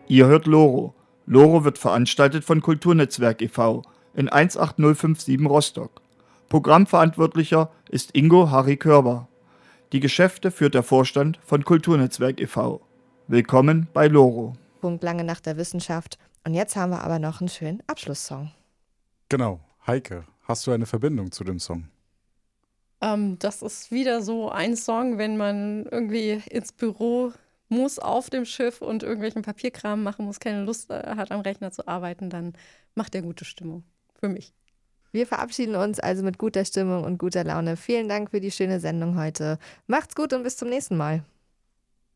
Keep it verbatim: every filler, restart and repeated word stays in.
Ihr hört Loro. Loro wird veranstaltet von Kulturnetzwerk e V in eins acht null fünf sieben Rostock. Programmverantwortlicher ist Ingo Harry Körber. Die Geschäfte führt der Vorstand von Kulturnetzwerk e V. Willkommen bei Loro. Punkt lange nach der Wissenschaft. Und jetzt haben wir aber noch einen schönen Abschlusssong. Genau. Heike, hast du eine Verbindung zu dem Song? Ähm, das ist wieder so ein Song, wenn man irgendwie ins Büro muss auf dem Schiff und irgendwelchen Papierkram machen muss, keine Lust äh, hat, am Rechner zu arbeiten, dann macht der gute Stimmung. Für mich. Wir verabschieden uns also mit guter Stimmung und guter Laune. Vielen Dank für die schöne Sendung heute. Macht's gut und bis zum nächsten Mal.